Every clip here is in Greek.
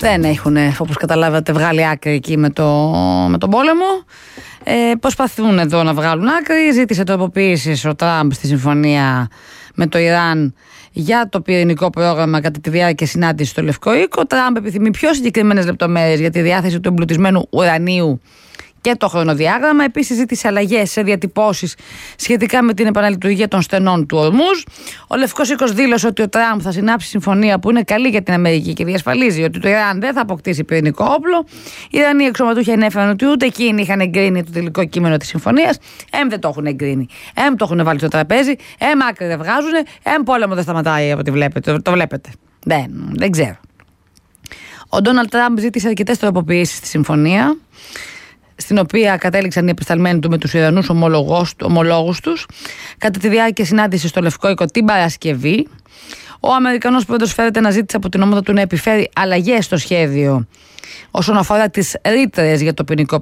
δεν έχουν, όπως καταλάβατε, βγάλει άκρη εκεί με τον πόλεμο. Προσπαθούν εδώ να βγάλουν άκρη. Ζήτησε τροποποίησης ο Τραμπ στη συμφωνία με το Ιράν για το πυρηνικό πρόγραμμα κατά τη διάρκεια συνάντησης στο Λευκό Οίκο. Ο Τραμπ επιθυμεί πιο συγκεκριμένες λεπτομέρειες για τη διάθεση του εμπλουτισμένου ουρανίου και το χρονοδιάγραμμα. Επίσης, ζήτησε αλλαγές σε διατυπώσεις σχετικά με την επαναλειτουργία των στενών του Ορμούζ. Ο Λευκός Οίκος δήλωσε ότι ο Τραμπ θα συνάψει συμφωνία που είναι καλή για την Αμερική και διασφαλίζει ότι το Ιράν δεν θα αποκτήσει πυρηνικό όπλο. Οι Ιρανοί αξιωματούχοι ανέφεραν ότι ούτε εκείνοι είχαν εγκρίνει το τελικό κείμενο της συμφωνίας. Δεν το έχουν εγκρίνει. Το έχουν βάλει στο τραπέζι. Άκρη δεν βγάζουν. Πόλεμο δεν σταματάει από ό,τι βλέπετε. Το βλέπετε. Δεν ξέρω. Ο Ντόναλντ Τραμπ ζήτησε αρκετές τροποποιήσεις στη συμφωνία, στην οποία κατέληξαν οι επισταλμένοι του με τους Ιρανούς ομολόγους τους κατά τη διάρκεια συνάντησης στο Λευκό Οίκο την Παρασκευή. Ο Αμερικανός πρόεδρος φέρεται να ζήτησε από την ομάδα του να επιφέρει αλλαγές στο σχέδιο όσον αφορά τις ρήτρες για το πυρηνικό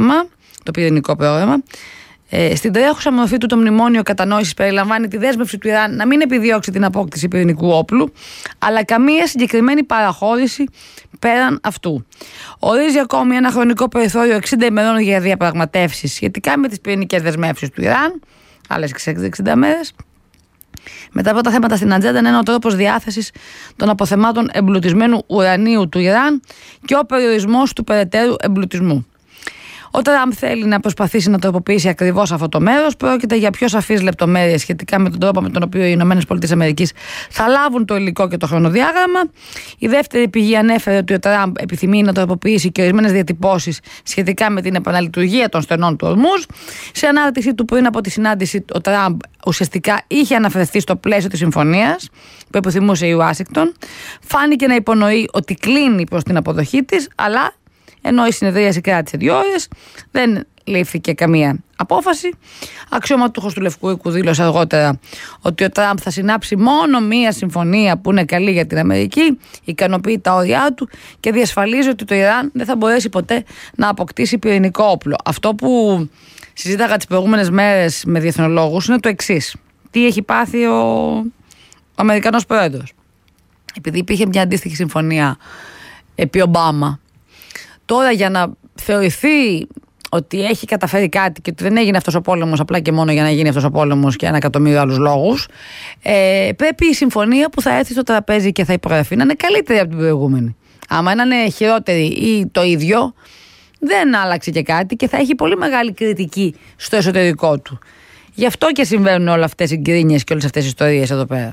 πρόγραμμα. Στην τρέχουσα μορφή του το μνημόνιο κατανόησης περιλαμβάνει τη δέσμευση του Ιράν να μην επιδιώξει την απόκτηση πυρηνικού όπλου, αλλά καμία συγκεκριμένη παραχώρηση πέραν αυτού. Ορίζει ακόμη ένα χρονικό περιθώριο 60 ημερών για διαπραγματεύσεις σχετικά με τις πυρηνικές δεσμεύσεις του Ιράν, άλλες 60 μέρες. Με τα πρώτα θέματα στην ατζέντα είναι ο τρόπος διάθεσης των αποθεμάτων εμπλουτισμένου ουρανίου του Ιράν και ο περιορισμός του περαιτέρω εμπλουτισμού. Ο Τραμπ θέλει να προσπαθήσει να τροποποιήσει ακριβώς αυτό το μέρος. Πρόκειται για πιο σαφείς λεπτομέρειες σχετικά με τον τρόπο με τον οποίο οι ΗΠΑ θα λάβουν το υλικό και το χρονοδιάγραμμα. Η δεύτερη πηγή ανέφερε ότι ο Τραμπ επιθυμεί να τροποποιήσει και ορισμένες διατυπώσεις σχετικά με την επαναλειτουργία των στενών του Ορμούζ. Σε ανάρτησή του πριν από τη συνάντηση, ο Τραμπ ουσιαστικά είχε αναφερθεί στο πλαίσιο της συμφωνίας που επιθυμούσε η Ουάσιγκτον. Φάνηκε να υπονοεί ότι κλείνει προς την αποδοχή της, αλλά ενώ η συνεδρίαση κράτησε 2 ώρες, δεν λήφθηκε καμία απόφαση. Αξιωματούχος του Λευκού Οίκου δήλωσε αργότερα ότι ο Τραμπ θα συνάψει μόνο μία συμφωνία που είναι καλή για την Αμερική, ικανοποιεί τα όρια του και διασφαλίζει ότι το Ιράν δεν θα μπορέσει ποτέ να αποκτήσει πυρηνικό όπλο. Αυτό που συζήταγα τις προηγούμενες μέρες με διεθνολόγους είναι το εξής. Τι έχει πάθει ο Αμερικανός πρόεδρος? Επειδή υπήρχε μια αντίστοιχη συμφωνία επί Ομπάμα, τώρα για να θεωρηθεί ότι έχει καταφέρει κάτι και ότι δεν έγινε αυτός ο πόλεμος απλά και μόνο για να γίνει αυτός ο πόλεμος και 1 εκατομμύριο άλλους λόγους, πρέπει η συμφωνία που θα έρθει στο τραπέζι και θα υπογραφεί να είναι καλύτερη από την προηγούμενη. Άμα να είναι χειρότερη ή το ίδιο, δεν άλλαξε και κάτι και θα έχει πολύ μεγάλη κριτική στο εσωτερικό του. Γι' αυτό και συμβαίνουν όλες αυτές οι γκρίνιες και όλες αυτές οι ιστορίες εδώ πέρα.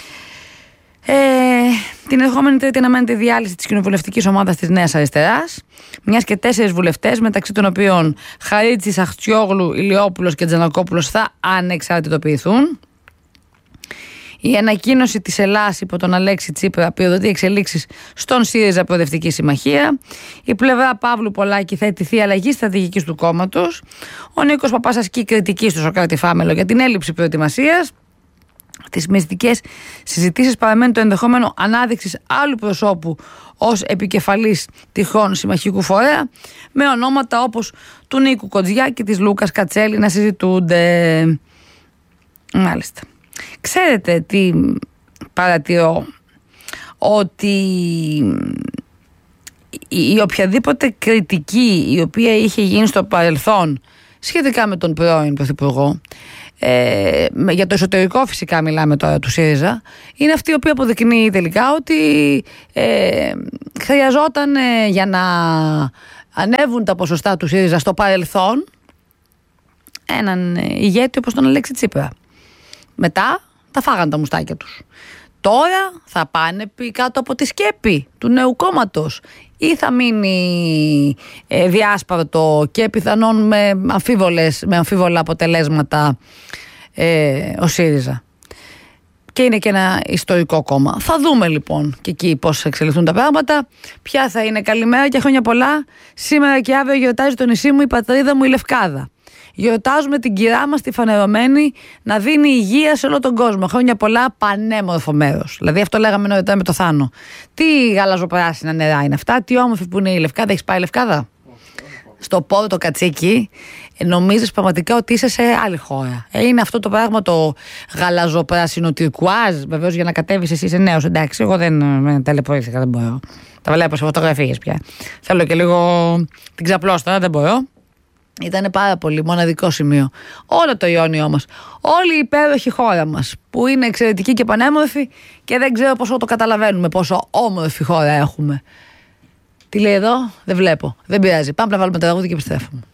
Την ερχόμενη Τρίτη αναμένεται η διάλυση της κοινοβουλευτικής ομάδας της Νέας Αριστεράς, μιας και 4 βουλευτές, μεταξύ των οποίων Χαρίτσης, Αχτσιόγλου, Ηλιόπουλος και Τζανακόπουλος, θα ανεξαρτητοποιηθούν. Η ανακοίνωση της Ελλάς υπό τον Αλέξη Τσίπρα πυροδοτεί εξελίξεις στον ΣΥΡΙΖΑ Προοδευτική Συμμαχία. Η πλευρά Παύλου Πολάκη θα αιτηθεί αλλαγή στρατηγικής του κόμματος. Ο Νίκος Παπάς ασκεί κριτική στο Σωκράτη Φάμελο για την έλλειψη προετοιμασίας. Τις μυστικές συζητήσεις παραμένει το ενδεχόμενο ανάδειξης άλλου προσώπου ως επικεφαλής τυχόν συμμαχικού φορέα, με ονόματα όπως του Νίκου Κοντζιά και της Λούκας Κατσέλη να συζητούνται. Μάλιστα. Ξέρετε τι παρατηρώ? Ότι η οποιαδήποτε κριτική η οποία είχε γίνει στο παρελθόν σχετικά με τον πρώην Πρωθυπουργό, για το εσωτερικό φυσικά μιλάμε τώρα του ΣΥΡΙΖΑ, είναι αυτή η οποία αποδεικνύει τελικά ότι χρειαζόταν για να ανέβουν τα ποσοστά του ΣΥΡΙΖΑ στο παρελθόν έναν ηγέτη όπως τον Αλέξη Τσίπρα. Μετά τα φάγαν τα μουστάκια τους. Τώρα θα πάνε κάτω από τη σκέπη του νέου κόμματος ή θα μείνει διάσπαρτο και πιθανόν με αμφίβολα αποτελέσματα ο ΣΥΡΙΖΑ. Και είναι και ένα ιστορικό κόμμα. Θα δούμε λοιπόν και εκεί πώς εξελιχθούν τα πράγματα. Ποια θα είναι? Καλημέρα και χρόνια πολλά. Σήμερα και αύριο γιορτάζει το νησί μου η πατρίδα μου η Λευκάδα. Γιορτάζουμε την κυρά μας τη φανερωμένη να δίνει υγεία σε όλο τον κόσμο. Χρόνια πολλά, πανέμορφο μέρος. Δηλαδή αυτό λέγαμε νωρίτερα με το Θάνο. Τι γαλαζοπράσινα νερά είναι αυτά, τι όμορφη που είναι η Λευκάδα. Έχεις πάει Λευκάδα? στο πόδι το κατσίκι, νομίζεις πραγματικά ότι είσαι σε άλλη χώρα. Είναι αυτό το πράγμα το γαλαζοπράσινο τυρκουάζ. Βεβαίως για να κατέβεις εσύ είσαι νέος, εντάξει. Εγώ δεν ταλαιπωρήθηκα, δεν μπορώ. Τα βλέπω σε φωτογραφίες πια. Θέλω και λίγο την ξαπλώστα, δεν μπορώ. Ήταν πάρα πολύ μοναδικό σημείο. Όλο το Ιόνιό μας. Όλη η υπέροχη χώρα μας, που είναι εξαιρετική και πανέμορφη και δεν ξέρω πόσο το καταλαβαίνουμε, πόσο όμορφη χώρα έχουμε. Τι λέει εδώ, δεν βλέπω. Δεν πειράζει. Πάμε να βάλουμε τραγούδι και επιστρέφουμε.